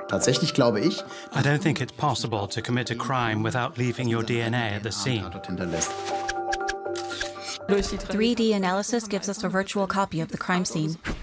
Tatsächlich glaube ich, I don't think it's possible to commit a crime without leaving your DNA at the scene. Tatort hinterlässt. 3D analysis gives us a virtual copy of the crime scene.